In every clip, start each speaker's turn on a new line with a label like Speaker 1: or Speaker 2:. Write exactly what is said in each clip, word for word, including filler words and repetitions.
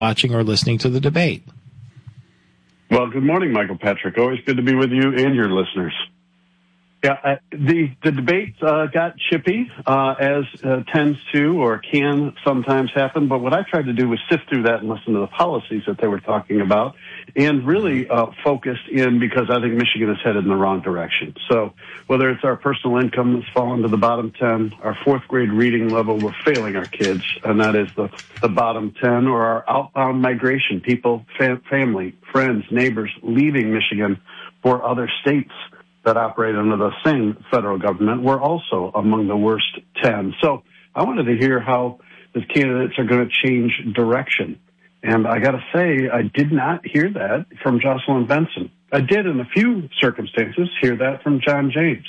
Speaker 1: watching or listening to the debate.
Speaker 2: Well, good morning, Michael Patrick. Always good to be with you and your listeners. Yeah, uh, the the debate uh, got chippy, uh, as uh, tends to or can sometimes happen. But what I tried to do was sift through that and listen to the policies that they were talking about, and really uh, focused in because I think Michigan is headed in the wrong direction. So whether it's our personal income that's fallen to the bottom ten, our fourth grade reading level, we're failing our kids, and that is the the bottom ten, or our outbound migration, people, fam- family, friends, neighbors leaving Michigan for other states that operate under the same federal government, were also among the worst ten. So I wanted to hear how the candidates are going to change direction. And I got to say, I did not hear that from Jocelyn Benson. I did, in a few circumstances, hear that from John James.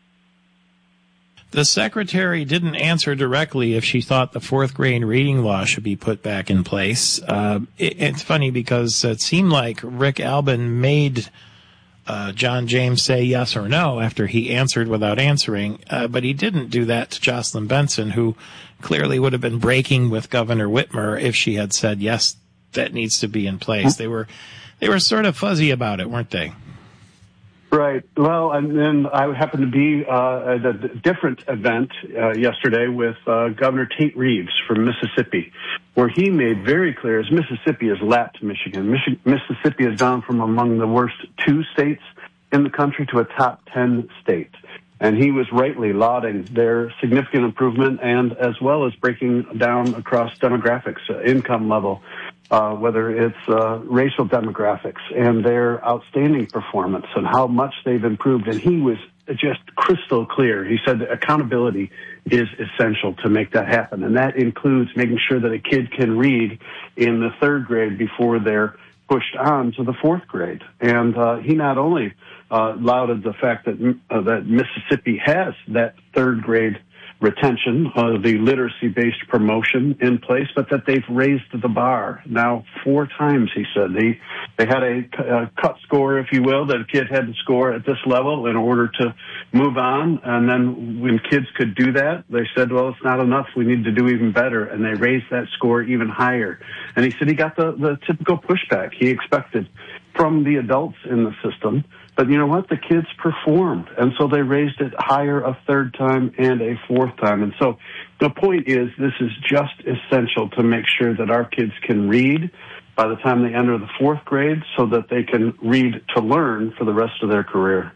Speaker 1: The secretary didn't answer directly if she thought the fourth grade reading law should be put back in place. Uh, it, it's funny because it seemed like Rick Albin made Uh, John James say yes or no after he answered without answering, uh, but he didn't do that to Jocelyn Benson, who clearly would have been breaking with Governor Whitmer if she had said yes, that needs to be in place. They were, they were sort of fuzzy about it, weren't they?
Speaker 2: Right. Well, and then I happened to be uh, at a different event uh, yesterday with uh, Governor Tate Reeves from Mississippi, where he made very clear, as Mississippi has lapped Michigan. Mich- Mississippi has gone from among the worst two states in the country to a top ten state. And he was rightly lauding their significant improvement, and as well as breaking down across demographics, uh, income level, uh, whether it's uh, racial demographics, and their outstanding performance and how much they've improved. And he was just crystal clear. He said that accountability is essential to make that happen. And that includes making sure that a kid can read in the third grade before they're pushed on to the fourth grade. And uh, he not only uh, lauded the fact that uh, that Mississippi has that third grade retention, uh, the literacy-based promotion in place, but that they've raised the bar now four times, he said. They, they had a, a cut score, if you will, that a kid had to score at this level in order to move on. And then when kids could do that, they said, well, it's not enough. We need to do even better. And they raised that score even higher. And he said he got the, the typical pushback he expected from the adults in the system. But you know what? The kids performed, and so they raised it higher a third time and a fourth time. And so the point is, this is just essential to make sure that our kids can read by the time they enter the fourth grade so that they can read to learn for the rest of their career.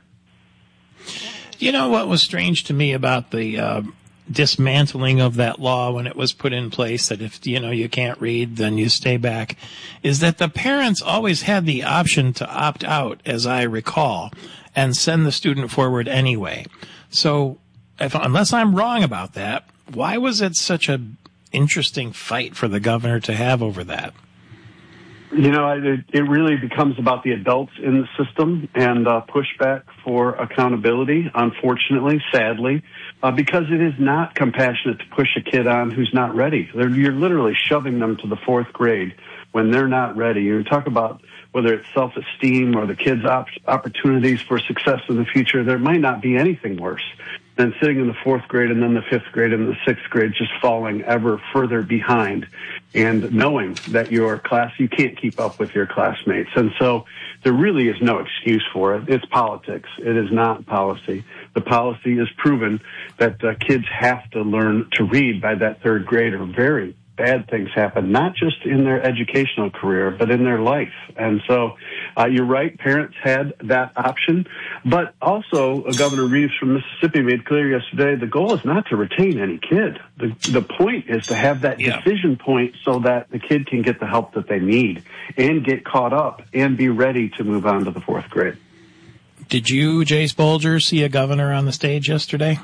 Speaker 1: You know what was strange to me about the uh, dismantling of that law when it was put in place, that if, you know, you can't read, then you stay back, is that the parents always had the option to opt out, as I recall, and send the student forward anyway. So if, unless I'm wrong about that, why was it such a interesting fight for the governor to have over that?
Speaker 2: You know, it, it really becomes about the adults in the system and uh, pushback for accountability, unfortunately, sadly, uh, because it is not compassionate to push a kid on who's not ready. They're, you're literally shoving them to the fourth grade when they're not ready. You talk about whether it's self-esteem or the kids' op- opportunities for success in the future. There might not be anything worse than sitting in the fourth grade and then the fifth grade and the sixth grade, just falling ever further behind and knowing that your class, you can't keep up with your classmates. And so there really is no excuse for it. It's politics. It is not policy. The policy is proven that uh, kids have to learn to read by that third grade, or very bad things happen, not just in their educational career, but in their life. And so uh, you're right, parents had that option. But also, uh, Governor Reeves from Mississippi made clear yesterday, the goal is not to retain any kid. The, the point is to have that yeah. decision point so that the kid can get the help that they need and get caught up and be ready to move on to the fourth grade.
Speaker 1: Did you, Jace Bolger, see a governor on the stage yesterday?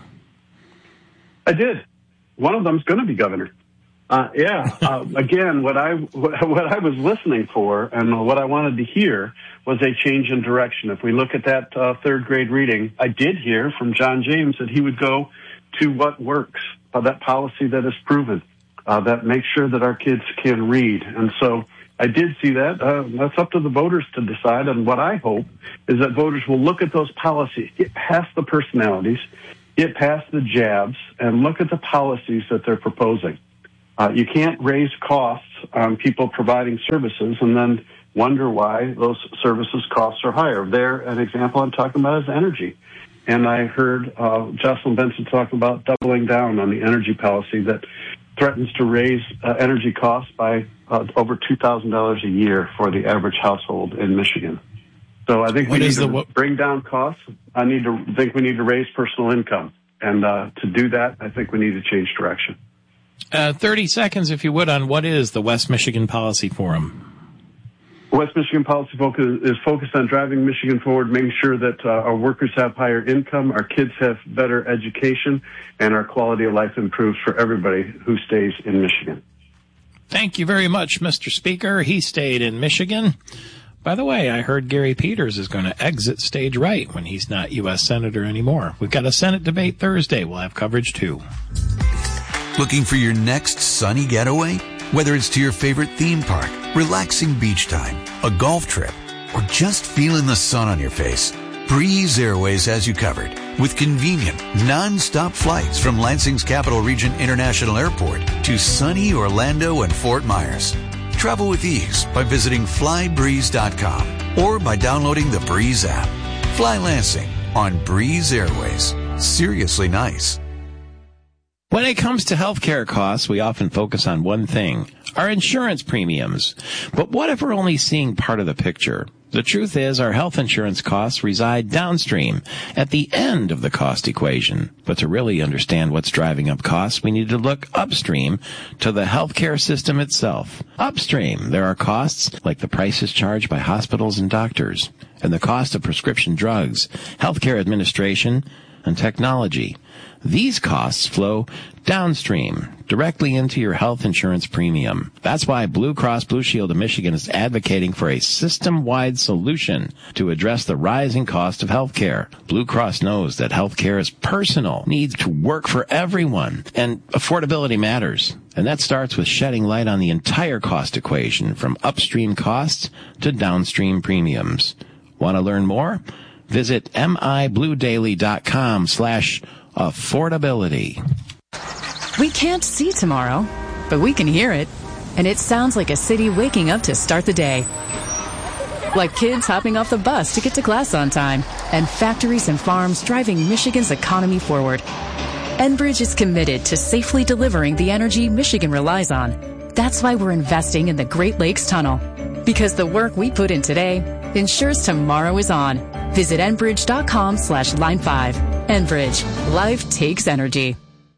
Speaker 2: I did. One of them's going to be governor. Uh, yeah. Uh, again, what I what, what I was listening for and what I wanted to hear was a change in direction. If we look at that uh, third grade reading, I did hear from John James that he would go to what works, uh, that policy that is proven, uh, that makes sure that our kids can read. And so I did see that. Uh, that's up to the voters to decide. And what I hope is that voters will look at those policies, get past the personalities, get past the jabs, and look at the policies that they're proposing. Uh, you can't raise costs on people providing services and then wonder why those services costs are higher. There, an example I'm talking about is energy. And I heard uh, Jocelyn Benson talk about doubling down on the energy policy that threatens to raise uh, energy costs by uh, over two thousand dollars a year for the average household in Michigan. So I think we
Speaker 1: what
Speaker 2: need to
Speaker 1: the,
Speaker 2: bring down costs. I need to think we need to raise personal income. And uh, to do that, I think we need to change direction.
Speaker 1: Uh, thirty seconds, if you would, on what is the West Michigan Policy Forum?
Speaker 2: West Michigan Policy Focus is focused on driving Michigan forward, making sure that uh, our workers have higher income, our kids have better education, and our quality of life improves for everybody who stays in Michigan.
Speaker 1: Thank you very much, Mister Speaker. He stayed in Michigan. By the way, I heard Gary Peters is going to exit stage right when he's not U S Senator anymore. We've got a Senate debate Thursday. We'll have coverage, too.
Speaker 3: Looking for your next sunny getaway? Whether it's to your favorite theme park, relaxing beach time, a golf trip, or just feeling the sun on your face, Breeze Airways has you covered with convenient, non-stop flights from Lansing's Capital Region International Airport to sunny Orlando and Fort Myers. Travel with ease by visiting fly breeze dot com or by downloading the Breeze app. Fly Lansing on Breeze Airways. Seriously nice.
Speaker 1: When it comes to healthcare costs, we often focus on one thing, our insurance premiums. But what if we're only seeing part of the picture? The truth is our health insurance costs reside downstream at the end of the cost equation. But to really understand what's driving up costs, we need to look upstream to the healthcare system itself. Upstream, there are costs like the prices charged by hospitals and doctors, and the cost of prescription drugs, healthcare administration, and technology. These costs flow downstream, directly into your health insurance premium. That's why Blue Cross Blue Shield of Michigan is advocating for a system-wide solution to address the rising cost of health care. Blue Cross knows that health care is personal, needs to work for everyone, and affordability matters. And that starts with shedding light on the entire cost equation, from upstream costs to downstream premiums. Want to learn more? Visit mibluedaily.com slash affordability.
Speaker 4: We can't see tomorrow, but we can hear it. And it sounds like a city waking up to start the day. Like kids hopping off the bus to get to class on time, and factories and farms driving Michigan's economy forward. Enbridge is committed to safely delivering the energy Michigan relies on. That's why we're investing in the Great Lakes Tunnel. Because the work we put in today ensures tomorrow is on. Visit Enbridge.com slash line five. Enbridge. Life takes energy.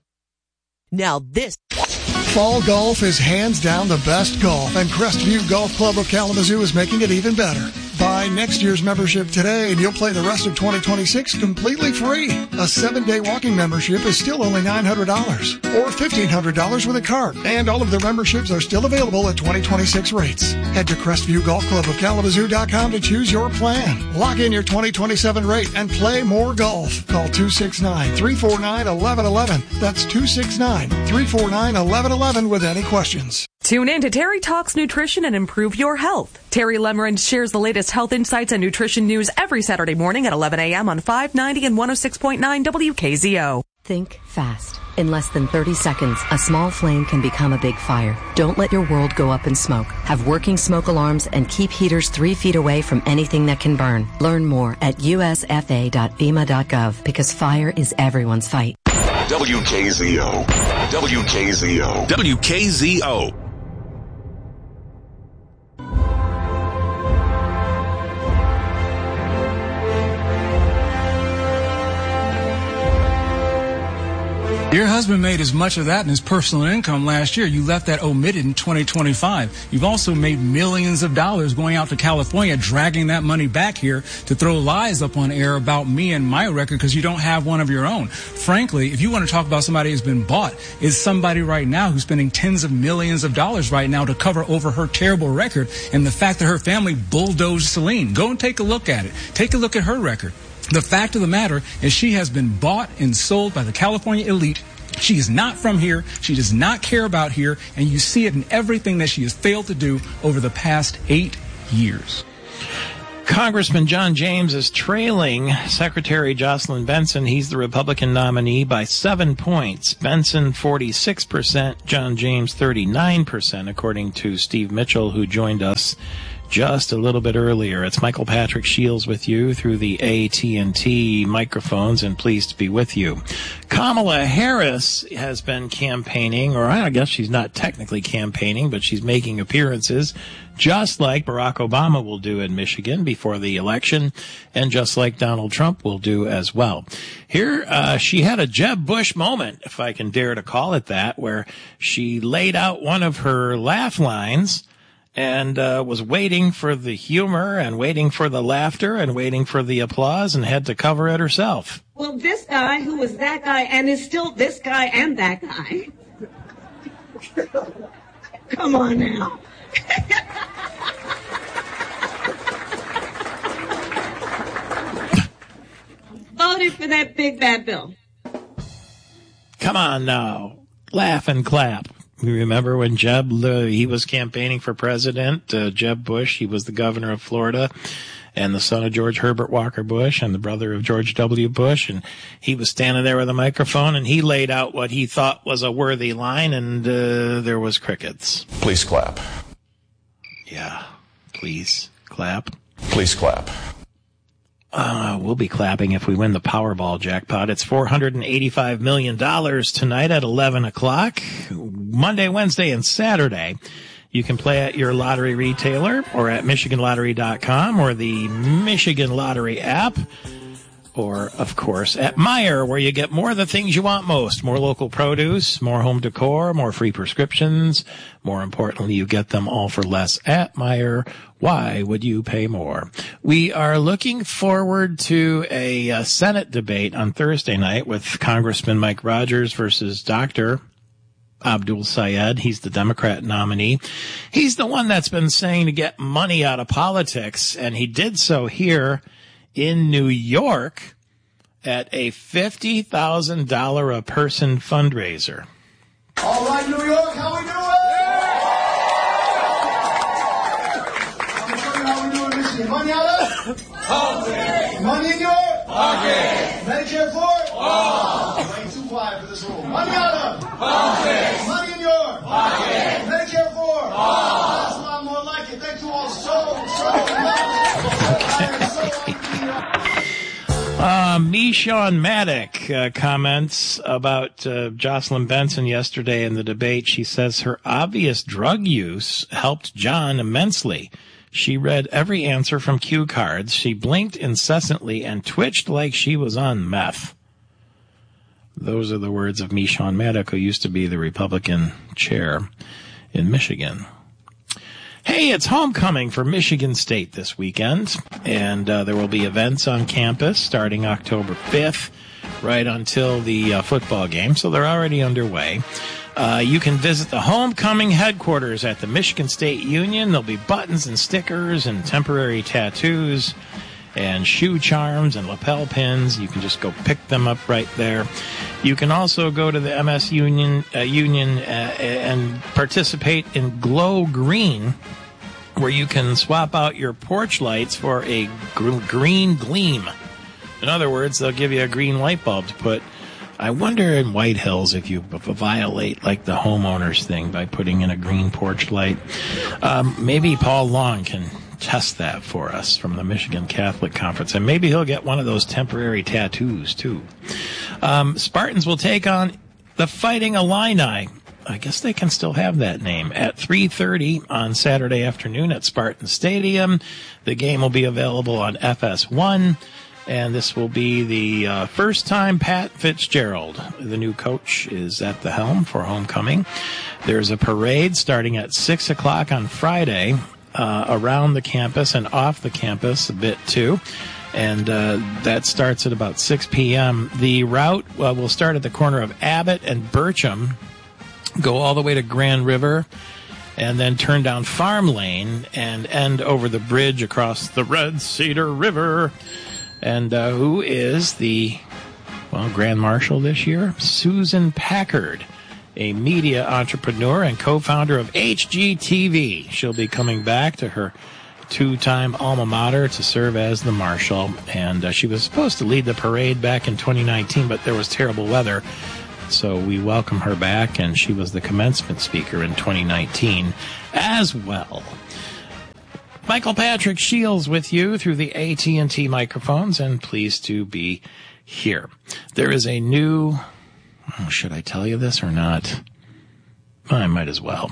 Speaker 5: Now this.
Speaker 6: Fall golf is hands down the best golf, and Crestview Golf Club of Kalamazoo is making it even better. Buy next year's membership today and you'll play the rest of twenty twenty-six completely free. A seven-day walking membership is still only nine hundred dollars or fifteen hundred dollars with a card, and all of their memberships are still available at twenty twenty-six rates. Head to Crestview Golf Club of Kalamazoo dot com to choose your plan. Lock in your twenty twenty-seven rate and play more golf. Call two six nine, three four nine, one one one one. That's two six nine, three four nine, one one one one with any questions.
Speaker 5: Tune in to Terry Talks Nutrition and Improve Your Health. Terry Lemmerand shares the latest health insights and nutrition news every Saturday morning at eleven a.m. on five ninety and one oh six point nine W K Z O.
Speaker 7: Think fast. In less than thirty seconds, a small flame can become a big fire. Don't let your world go up in smoke. Have working smoke alarms and keep heaters three feet away from anything that can burn. Learn more at U S F A dot FEMA dot gov, because fire is everyone's fight.
Speaker 8: W K Z O. W K Z O. W K Z O.
Speaker 9: Your husband made as much of that in his personal income last year. You left that omitted in twenty twenty-five. You've also made millions of dollars going out to California, dragging that money back here to throw lies up on air about me and my record because you don't have one of your own. Frankly, if you want to talk about somebody who's been bought, is somebody right now who's spending tens of millions of dollars right now to cover over her terrible record and the fact that her family bulldozed Celine. Go and take a look at it. Take a look at her record. The fact of the matter is she has been bought and sold by the California elite. She is not from here. She does not care about here. And you see it in everything that she has failed to do over the past eight years.
Speaker 1: Congressman John James is trailing Secretary Jocelyn Benson. He's the Republican nominee by seven points. Benson, forty-six percent. John James, thirty-nine percent, according to Steve Mitchell, who joined us just a little bit earlier. It's Michael Patrick Shields with you through the A T and T microphones, and pleased to be with you. Kamala Harris has been campaigning, or I guess she's not technically campaigning, but she's making appearances, just like Barack Obama will do in Michigan before the election, and just like Donald Trump will do as well. Here, uh, she had a Jeb Bush moment, if I can dare to call it that, where she laid out one of her laugh lines and uh, was waiting for the humor and waiting for the laughter and waiting for the applause and had to cover it herself.
Speaker 10: Well, this guy who was that guy and is still this guy and that guy. Come on now. Voted for that big bad bill.
Speaker 1: Come on now. Laugh and clap. You remember when Jeb, uh, he was campaigning for president, uh, Jeb Bush, he was the governor of Florida, and the son of George Herbert Walker Bush and the brother of George W. Bush, and he was standing there with a microphone, and he laid out what he thought was a worthy line, and uh, there was crickets.
Speaker 11: Please clap.
Speaker 1: Yeah, please clap.
Speaker 11: Please clap.
Speaker 1: Uh, we'll be clapping if we win the Powerball jackpot. It's four hundred eighty-five million dollars tonight at eleven o'clock, Monday, Wednesday, and Saturday. You can play at your lottery retailer or at Michigan Lottery dot com or the Michigan Lottery app. Or, of course, at Meijer, where you get more of the things you want most. More local produce, more home decor, more free prescriptions. More importantly, you get them all for less at Meijer. Why would you pay more? We are looking forward to a, a Senate debate on Thursday night with Congressman Mike Rogers versus Doctor Abdul Sayed. He's the Democrat nominee. He's the one that's been saying to get money out of politics, and he did so here in New York at a fifty thousand dollars a person fundraiser.
Speaker 12: All right, New York, how we doing? Yeah! How we doing, Michigan? Money out of? Pocket. Money in your? Pocket. Medicare for it? Oh. Way too quiet for this room. Money out of? Pocket. Money in your? Pocket. Medicare for it? Oh. That's why I'm more like it. Thank you all so, so much.
Speaker 1: Uh, Meshawn Maddock uh, comments about uh, Jocelyn Benson yesterday in the debate. She says her obvious drug use helped John immensely. She read every answer from cue cards. She blinked incessantly and twitched like she was on meth. Those are the words of Meshawn Maddock, who used to be the Republican chair in Michigan. Hey, it's homecoming for Michigan State this weekend, and uh, there will be events on campus starting October fifth, right until the uh, football game, so they're already underway. Uh, you can visit the homecoming headquarters at the Michigan State Union. There'll be buttons and stickers and temporary tattoos and shoe charms and lapel pins. You can just go pick them up right there. You can also go to the M S Union uh, Union uh, and participate in Glow Green, where you can swap out your porch lights for a gr- green gleam. In other words, they'll give you a green light bulb to put. I wonder in White Hills if you violate like the homeowners thing by putting in a green porch light. Um, maybe Paul Long can test that for us from the Michigan Catholic Conference, and maybe he'll get one of those temporary tattoos too. Um, Spartans will take on the Fighting Illini. I guess they can still have that name at three thirty on Saturday afternoon at Spartan Stadium. The game will be available on F S one, and this will be the uh, first time Pat Fitzgerald, the new coach, is at the helm for homecoming. There's a parade starting at six o'clock on Friday uh, around the campus and off the campus a bit too. And uh, that starts at about six p.m. The route uh, will start at the corner of Abbott and Bircham, go all the way to Grand River, and then turn down Farm Lane and end over the bridge across the Red Cedar River. And uh, who is the, well, Grand Marshal this year? Susan Packard, a media entrepreneur and co-founder of H G T V. She'll be coming back to her two-time alma mater to serve as the marshal, and uh, she was supposed to lead the parade back in twenty nineteen, but there was terrible weather, so we welcome her back, and she was the commencement speaker in twenty nineteen as well. Michael Patrick Shields with you through the A T and T microphones, and pleased to be here. There is a new... Oh, should I tell you this or not? I might as well.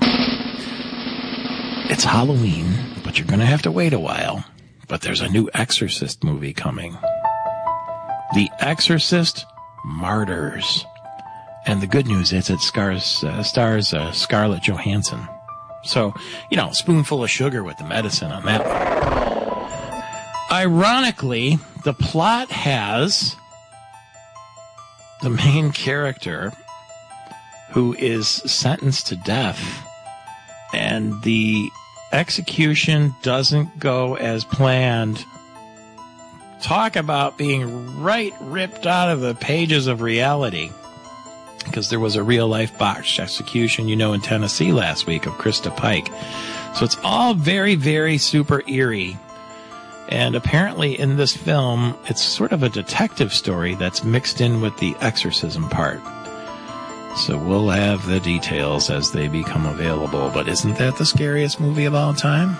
Speaker 1: It's Halloween, but you're going to have to wait a while. But there's a new Exorcist movie coming. The Exorcist Martyrs. And the good news is it stars, uh, stars uh, Scarlett Johansson. So, you know, spoonful of sugar with the medicine on that one. Ironically, the plot has the main character who is sentenced to death, and the execution doesn't go as planned. Talk about being right ripped out of the pages of reality. Because there was a real-life botched execution, you know, in Tennessee last week of Krista Pike. So it's all very, very super eerie. And apparently in this film, it's sort of a detective story that's mixed in with the exorcism part. So we'll have the details as they become available. But isn't that the scariest movie of all time?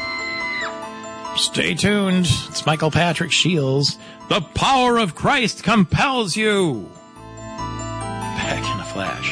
Speaker 1: Stay tuned. It's Michael Patrick Shields. The power of Christ compels you. Back in a flash.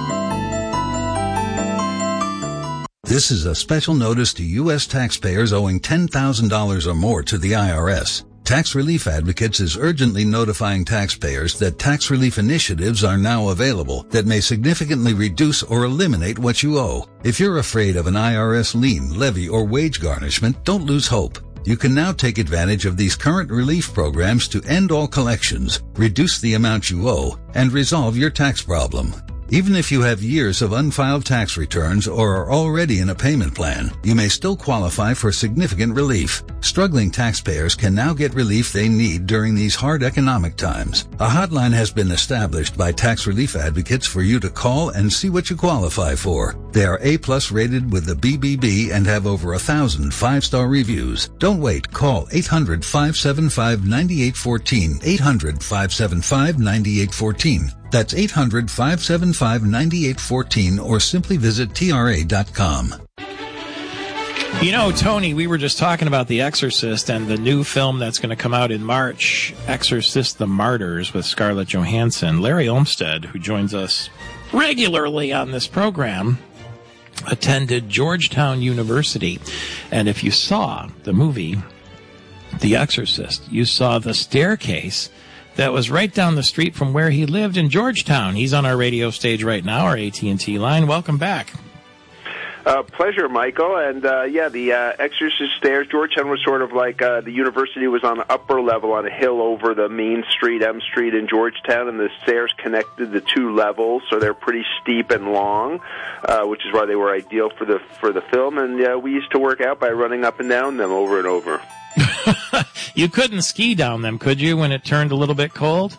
Speaker 11: This is a special notice to U S taxpayers owing ten thousand dollars or more to the I R S. Tax Relief Advocates is urgently notifying taxpayers that tax relief initiatives are now available that may significantly reduce or eliminate what you owe. If you're afraid of an I R S lien, levy, or wage garnishment, don't lose hope. You can now take advantage of these current relief programs to end all collections, reduce the amount you owe, and resolve your tax problem. Even if you have years of unfiled tax returns or are already in a payment plan, you may still qualify for significant relief. Struggling taxpayers can now get relief they need during these hard economic times. A hotline has been established by Tax Relief Advocates for you to call and see what you qualify for. They are A-plus rated with the B B B and have over a thousand five-star reviews. Don't wait. Call eight hundred, five seven five, nine eight one four, eight hundred, five seven five, nine eight one four. That's eight hundred, five seven five, nine eight one four, or simply visit T R A dot com.
Speaker 1: You know, Tony, we were just talking about The Exorcist and the new film that's going to come out in March, Exorcist the Martyrs with Scarlett Johansson. Larry Olmsted, who joins us regularly on this program, attended Georgetown University. And if you saw the movie The Exorcist, you saw the staircase that was right down the street from where he lived in Georgetown. He's on our radio stage right now, our A T and T line. Welcome back.
Speaker 13: Uh, pleasure, Michael. And, uh, yeah, the uh, Exorcist stairs, Georgetown was sort of like uh, the university was on the upper level on a hill over the main street, M Street in Georgetown, and the stairs connected the two levels, so they're pretty steep and long, uh, which is why they were ideal for the for the film. And uh, we used to work out by running up and down them over and over.
Speaker 1: You couldn't ski down them, could you, when it turned a little bit cold?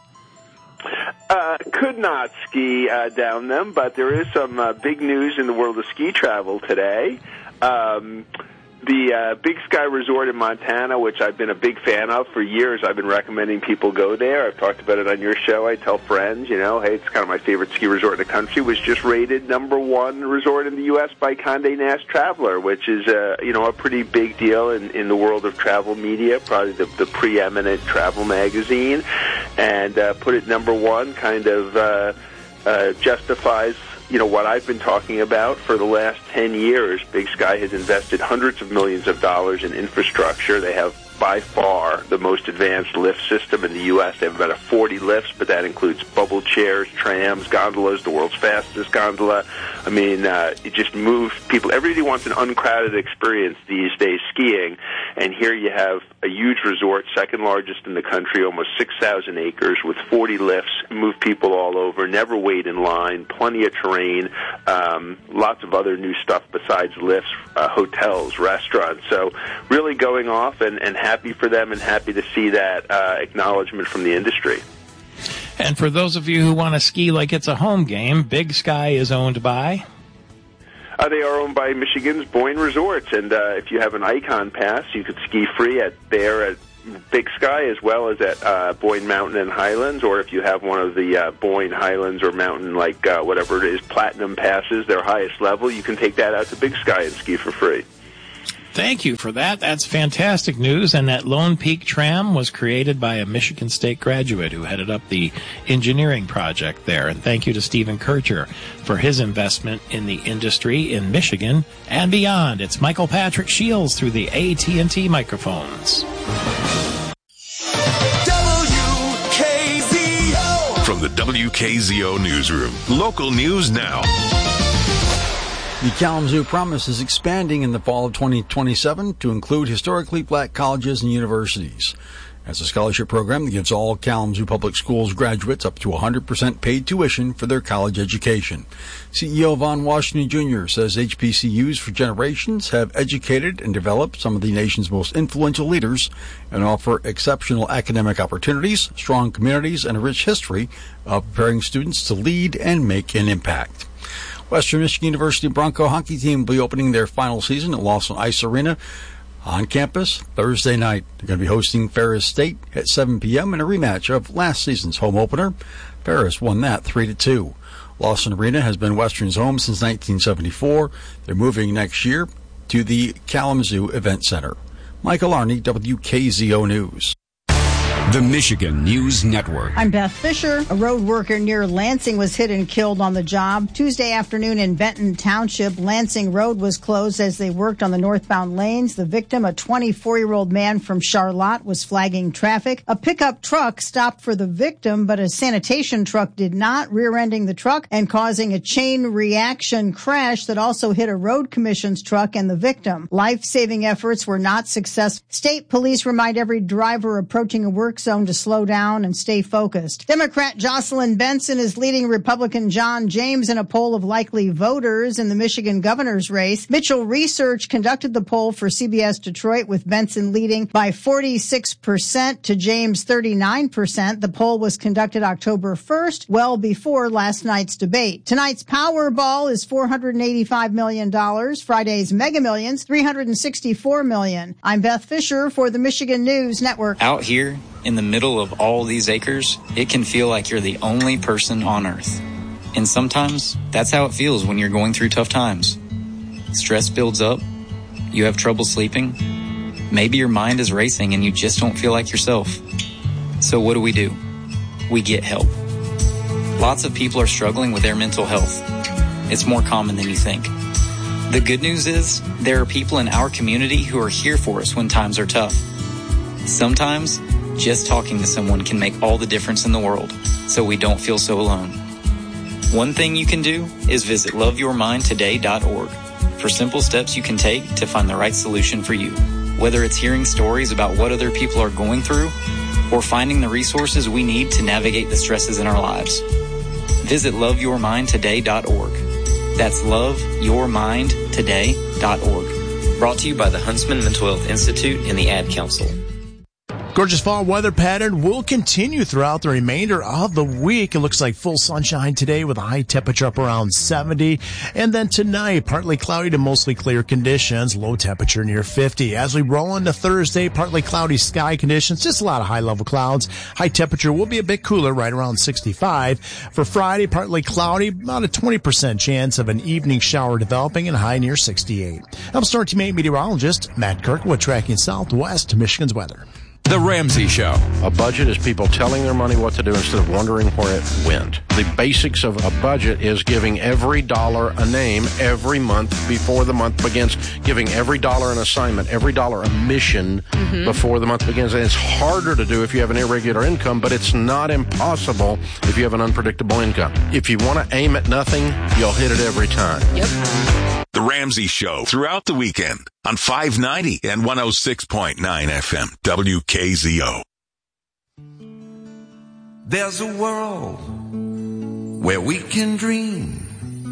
Speaker 13: Uh, could not ski uh, down them, but there is some uh, big news in the world of ski travel today. Um, the uh, Big Sky Resort in Montana, which I've been a big fan of for years, I've been recommending people go there. I've talked about it on your show. I tell friends, you know, hey, it's kind of my favorite ski resort in the country, was just rated number one resort in the U S by Condé Nast Traveler, which is, uh, you know, a pretty big deal in, in the world of travel media, probably the, the preeminent travel magazine, and uh, put it number one kind of uh, uh, justifies, you know, what I've been talking about for the last ten years. Big Sky has invested hundreds of millions of dollars in infrastructure. They have by far the most advanced lift system in the U S They have about forty lifts, but that includes bubble chairs, trams, gondolas, the world's fastest gondola. I mean, uh, it just moves people. Everybody wants an uncrowded experience these days skiing, and here you have a huge resort, second largest in the country, almost six thousand acres with forty lifts, move people all over, never wait in line, plenty of terrain, um, lots of other new stuff besides lifts, uh, hotels, restaurants. So really going off and, and happy for them and happy to see that uh, acknowledgement from the industry.
Speaker 1: And for those of you who want to ski like it's a home game, Big Sky is owned by?
Speaker 13: Uh, Uh, they are owned by Michigan's Boyne Resorts, and uh, if you have an Icon Pass, you could ski free at there at Big Sky as well as at uh, Boyne Mountain and Highlands, or if you have one of the uh, Boyne Highlands or Mountain, like uh, whatever it is, Platinum Passes, their highest level, you can take that out to Big Sky and ski for free.
Speaker 1: Thank you for that. That's fantastic news. And that Lone Peak tram was created by a Michigan State graduate who headed up the engineering project there. And thank you to Stephen Kircher for his investment in the industry in Michigan and beyond. It's Michael Patrick Shields through the A T and T microphones.
Speaker 8: W K Z O. From the W K Z O newsroom, local news now.
Speaker 14: The Kalamazoo Promise is expanding in the fall of twenty twenty-seven to include historically black colleges and universities. As a scholarship program that gives all Kalamazoo Public Schools graduates up to one hundred percent paid tuition for their college education. C E O Vaughn Washington Junior says H B C Us for generations have educated and developed some of the nation's most influential leaders and offer exceptional academic opportunities, strong communities, and a rich history of preparing students to lead and make an impact. Western Michigan University Bronco hockey team will be opening their final season at Lawson Ice Arena on campus Thursday night. They're going to be hosting Ferris State at seven p.m. in a rematch of last season's home opener. Ferris won that three to two. Lawson Arena has been Western's home since nineteen seventy-four. They're moving next year to the Kalamazoo Event Center. Michael Arney, W K Z O News.
Speaker 15: The Michigan News Network.
Speaker 16: I'm Beth Fisher. A road worker near Lansing was hit and killed on the job. Tuesday afternoon in Benton Township, Lansing Road was closed as they worked on the northbound lanes. The victim, a twenty-four-year-old man from Charlotte, was flagging traffic. A pickup truck stopped for the victim, but a sanitation truck did not, rear-ending the truck and causing a chain reaction crash that also hit a road commission's truck and the victim. Life-saving efforts were not successful. State police remind every driver approaching a work zone to slow down and stay focused. Democrat Jocelyn Benson is leading Republican John James in a poll of likely voters in the Michigan governor's race. Mitchell Research conducted the poll for C B S Detroit with Benson leading by forty-six percent to James thirty-nine percent. The poll was conducted October first, well before last night's debate. Tonight's Powerball is four hundred eighty-five million dollars. Friday's Mega Millions, three hundred sixty-four million dollars. I'm Beth Fisher for the Michigan News Network.
Speaker 17: Out here, in the middle of all these acres, it can feel like you're the only person on earth. And sometimes that's how it feels when you're going through tough times. Stress builds up, you have trouble sleeping, maybe your mind is racing and you just don't feel like yourself. So what do we do? We get help. Lots of people are struggling with their mental health. It's more common than you think. The good news is there are people in our community who are here for us when times are tough. Sometimes just talking to someone can make all the difference in the world, so we don't feel so alone. One thing you can do is visit love your mind today dot org for simple steps you can take to find the right solution for you. Whether it's hearing stories about what other people are going through or finding the resources we need to navigate the stresses in our lives. Visit love your mind today dot org. That's love your mind today dot org. Brought to you by the Huntsman Mental Health Institute and the Ad Council.
Speaker 18: Gorgeous fall weather pattern will continue throughout the remainder of the week. It looks like full sunshine today with a high temperature up around seventy. And then tonight, partly cloudy to mostly clear conditions, low temperature near fifty. As we roll into Thursday, partly cloudy sky conditions, just a lot of high-level clouds. High temperature will be a bit cooler, right around sixty-five. For Friday, partly cloudy, about a twenty percent chance of an evening shower developing and high near sixty-eight. I'm Storm Team eight meteorologist Matt Kirkwood tracking Southwest Michigan's weather.
Speaker 15: The Ramsey Show.
Speaker 19: A budget is people telling their money what to do instead of wondering where it went. The basics of a budget is giving every dollar a name every month before the month begins, giving every dollar an assignment, every dollar a mission mm-hmm. before the month begins. And it's harder to do if you have an irregular income, but it's not impossible if you have an unpredictable income. If you want to aim at nothing, you'll hit it every time.
Speaker 8: Yep. The Ramsey Show throughout the weekend on five ninety and one oh six point nine F M W K Z O.
Speaker 20: There's a world where we can dream